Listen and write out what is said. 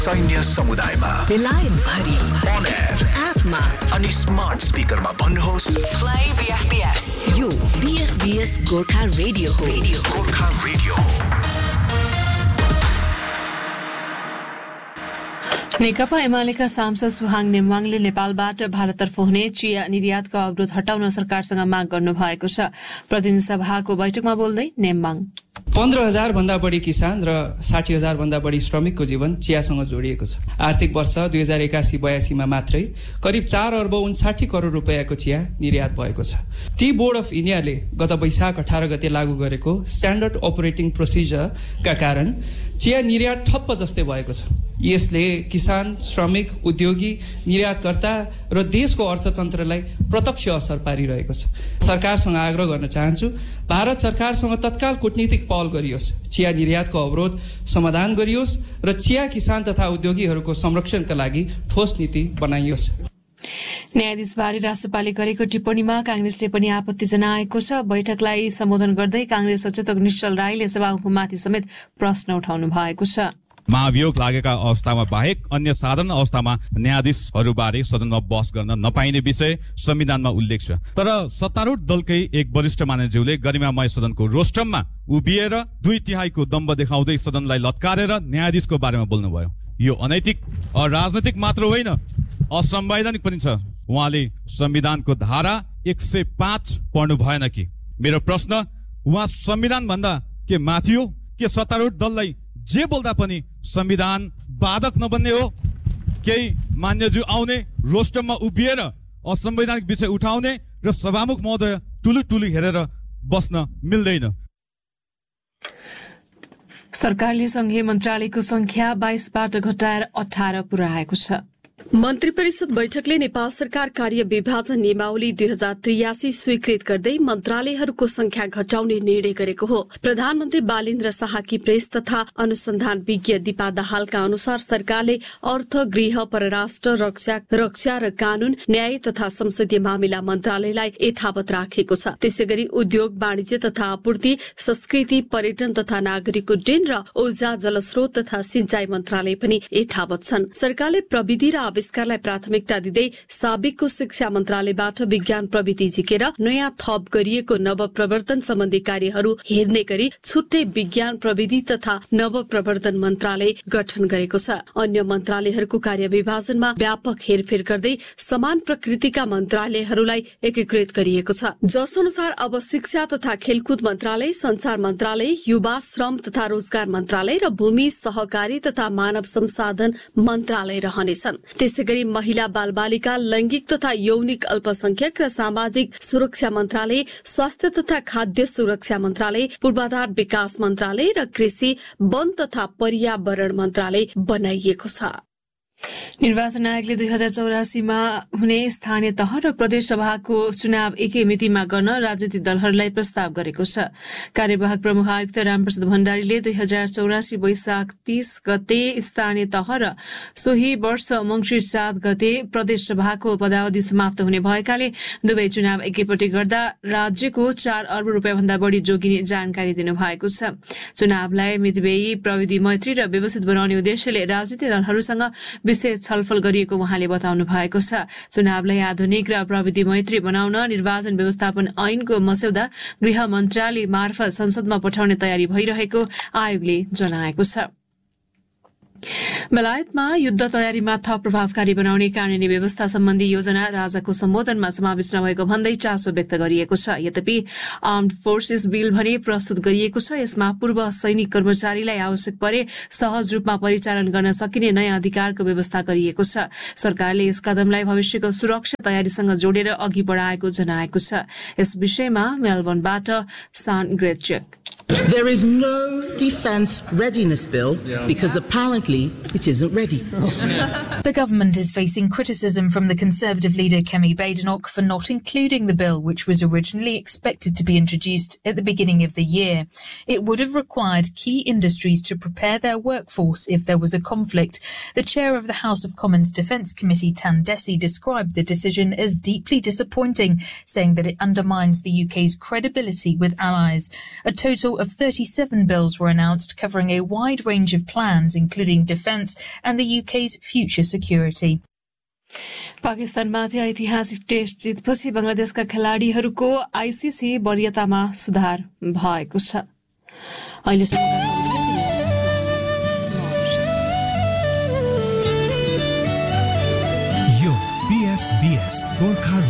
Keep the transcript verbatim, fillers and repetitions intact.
सैन्य समुदायमा बेलायत भरि on air एपमा अनि स्मार्ट स्पिकरमा भन्नुहोस् Play B F B S यो B F B S Gorkha radio हो गोर्खा रेडियो हो नेकपा एमालेका सांसद सुहाङ नेमवाङले नेपालबाट भारततर्फ हुने चिया निर्यातको अवरोध हटाउन सरकारसँग माग गर्नु भएको छ। प्रतिनिधि सभाको बैठकमा बोल्दै नेमवाङ पन्ध्र हजार भन्दा बढी किसान र साठी हजार भन्दा बढी श्रमिकको जीवन चियासँग जोडिएको छ। आर्थिक वर्ष दुई हजार एकासी बयासीमा मात्रै करिब चार अर्ब उन्साठी करोड रुपियाँको चिया निर्यात भएको छ। टी बोर्ड अफ इन्डियाले गत वैशाख अठार गते लागू गरेको स्ट्यान्डर्ड अपरेटिङ प्रोसिजरका कारण चिया निर्यात ठप्प जस्तै भएको छ। यसले किसान, श्रमिक, उद्योगी, निर्यातकर्ता र देशको अर्थतन्त्रलाई प्रत्यक्ष असर पारिरहेको छ। सरकारसँग आग्रह गर्न चाहन्छु, भारत सरकारसँग तत्काल कूटनीतिक पहल गरियोस्, चिया निर्यातको अवरोध समाधान गरियोस् र चिया किसान तथा उद्योगीहरूको संरक्षणका लागि ठोस नीति बनाइयोस्। न्यायाधीशबारे राष्ट्रपालले गरेको टिप्पणीमा कांग्रेसले पनि आपत्ति जनाएको छ। बैठकलाई सम्बोधन गर्दै कांग्रेस सचेतक निश्चल राईले सभामुखमाथि समेत प्रश्न उठाउनु भएको छ। महाभियोग लागेका अवस्थामा बाहेक अन्य साधारण अवस्थामा न्यायाधीशहरूबारे सदनमा बहस गर्न नपाइने विषय संविधानमा उल्लेख छ। तर सत्तारूढ दलकै एक वरिष्ठ मान्यज्यूले गरिमामय सदनको रोस्टममा उभिएर दुई तिहाईको दम्ब देखाउँदै सदनलाई लत्कारेर न्यायाधीशको बारेमा बोल्नुभयो। यो अनैतिक अराजनैतिक मात्र होइन, असंवैधानिक पनि छ। उहाँले संविधानको धारा एक सय पाँच पढ्नु भएन कि? मेरो प्रश्न, उहाँ संविधान भन्दा के माथि हो के सत्तारूढ दललाई जे बोल्दा पनि संविधान बाधक नबन्ने हो? केही मान्यज्यू आउने, रोस्टममा उभिएर असंवैधानिक विषय उठाउने र सभामुख महोदय टुलु टुलु हेरेर बस्न मिल्दैन। सरकारले संघीय मन्त्रालयको संख्या बाइसबाट घटाएर अठार पुर्याएको छ। मन्त्री परिषद बैठकले नेपाल सरकार कार्य विभाजन नियमावली दुई हजार त्रियासी स्वीकृत गर्दै मन्त्रालयहरूको संख्या घटाउने निर्णय गरेको हो। प्रधानमन्त्री बालेन्द्र शाहकी प्रेस तथा अनुसन्धान विज्ञ दीपा दाहालका अनुसार सरकारले अर्थ, गृह, परराष्ट्र, रक्षा रक्षा र कानून, न्याय तथा संसदीय मामिला मन्त्रालयलाई यथावत राखेको छ। त्यसै गरी उद्योग, वाणिज्य तथा आपूर्ति, संस्कृति, पर्यटन तथा नागरिक उड्डयन र ऊर्जा, जलस्रोत तथा सिंचाई मन्त्रालय पनि यथावत छन्। सरकारले प्रविधि र आविष्कारलाई प्राथमिकता दिँदै साबिकको शिक्षा मन्त्रालयबाट विज्ञान प्रविधि झिकेर नयाँ थप गरिएको नव प्रवर्तन सम्बन्धी कार्यहरू हेर्ने गरी छुट्टै विज्ञान प्रविधि तथा नव प्रवर्तन मन्त्रालय गठन गरेको छ। अन्य मन्त्रालयहरूको कार्य विभाजनमा व्यापक हेरफेर गर्दै समान प्रकृतिका मन्त्रालयहरूलाई एकीकृत गरिएको छ, जस अनुसार अब शिक्षा तथा खेलकुद मन्त्रालय, संचार मन्त्रालय, युवा, श्रम तथा रोजगार मन्त्रालय र भूमि, सहकारी तथा मानव संसाधन मन्त्रालय रहनेछन्। त्यसै गरी महिला, बाल बालिका, लैंगिक तथा यौनिक अल्पसंख्यक र सामाजिक सुरक्षा मन्त्रालय, स्वास्थ्य तथा खाद्य सुरक्षा मन्त्रालय, पूर्वाधार विकास मन्त्रालय र कृषि, वन तथा पर्यावरण मन्त्रालय बनाइएको छ। निर्वाचन आयोगले दुई हजार चौरासीमा हुने स्थानीय तह र प्रदेश सभाको चुनाव एकै मितिमा गर्न राजनीतिक दलहरूलाई प्रस्ताव गरेको छ। कार्यवाहक प्रमुख आयुक्त रामप्रसाद भण्डारीले दुई हजार चौरासी वैशाख तीस गते स्थानीय तह र सोही वर्ष मंगिर सात गते प्रदेश सभाको पदावधि समाप्त हुने भएकाले दुवै चुनाव एकैपटि गर्दा राज्यको चार अर्ब रुपियाँ भन्दा बढ़ी जोगिने जानकारी दिनुभएको छ। चुनावलाई मितव्ययी, प्रविधि मैत्री र व्यवस्थित बनाउने उद्देश्यले राजनीतिक दलहरूसँग विशेष छलफल गरिएको उहाँले बताउनु भएको छ। चुनावलाई आधुनिक र प्रविधि मैत्री बनाउन निर्वाचन व्यवस्थापन ऐनको मस्यौदा गृह मन्त्रालय मार्फत संसदमा पठाउने तयारी भइरहेको आयोगले जनाएको छ। बेलायतमा युद्ध तयारीमा थप प्रभावकारी बनाउने कानूनी व्यवस्था सम्बन्धी योजना राजाको सम्बोधनमा समावेश नभएको भन्दै चासो व्यक्त गरिएको छ। यद्यपि आर्म्ड फोर्सेस बिल भने प्रस्तुत गरिएको छ। यसमा पूर्व सैनिक कर्मचारीलाई आवश्यक परे सहज रूपमा परिचालन गर्न सकिने नयाँ अधिकारको व्यवस्था गरिएको छ। सरकारले यस कदमलाई भविष्यको सुरक्षा तयारीसँग जोडेर अघि बढाएको जनाएको छ। यस विषयमा मेलबर्नबाट सान ग्रेचेक। There is no defence readiness bill because apparently it isn't ready. The government is facing criticism from the Conservative leader Kemi Badenoch for not including the bill, which was originally expected to be introduced at the beginning of the year. It would have required key industries to prepare their workforce if there was a conflict. The chair of the House of Commons Defence Committee, Tan Desi, described the decision as deeply disappointing, saying that it undermines the U K's credibility with allies. A total of thirty-seven bills were announced covering a wide range of plans, including European defence and the U K's future security. पाकिस्तानमाथि ऐतिहासिक test जितपछि बंगलादेशका खेलाडीहरूको ICC वरियतामा सुधार भएको छ। अहिलेसम्म यो बीएफबीएस गोर्खा